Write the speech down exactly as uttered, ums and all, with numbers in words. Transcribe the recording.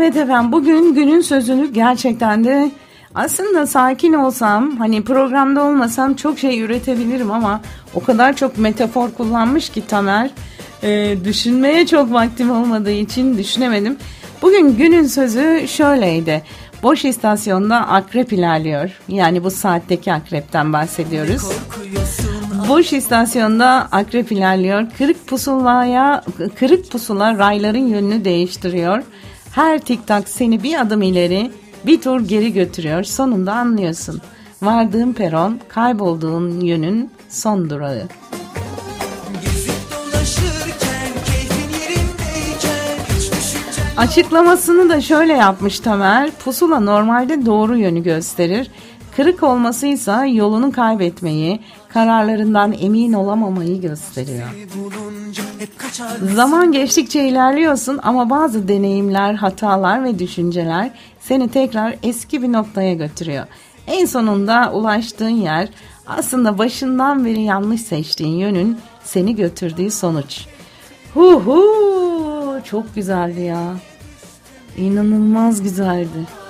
Evet efendim, bugün günün sözünü gerçekten de aslında sakin olsam, hani programda olmasam çok şey üretebilirim ama o kadar çok metafor kullanmış ki Tamer, e, düşünmeye çok vaktim olmadığı için düşünemedim. Bugün günün sözü şöyleydi: boş istasyonda akrep ilerliyor. Yani bu saatteki akrepten bahsediyoruz. Boş istasyonda akrep ilerliyor. Kırık pusulaya, kırık pusula rayların yönünü değiştiriyor. Her tiktak seni bir adım ileri, bir tur geri götürüyor. Sonunda anlıyorsun. Vardığın peron, kaybolduğun yönün son durağı. Açıklamasını da şöyle yapmış Tamer. Pusula normalde doğru yönü gösterir. Kırık olmasıysa yolunu kaybetmeyi, kararlarından emin olamamayı gösteriyor. Zaman geçtikçe ilerliyorsun ama bazı deneyimler, hatalar ve düşünceler seni tekrar eski bir noktaya götürüyor. En sonunda ulaştığın yer aslında başından beri yanlış seçtiğin yönün seni götürdüğü sonuç. Hu hu, çok güzeldi ya. İnanılmaz güzeldi.